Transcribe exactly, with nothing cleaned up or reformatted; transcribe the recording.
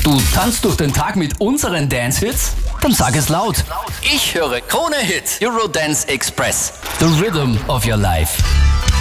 Du tanzt durch den Tag mit unseren Dance-Hits? Dann sag es laut. Ich höre Krone Hit, Eurodance Express. The Rhythm of Your Life.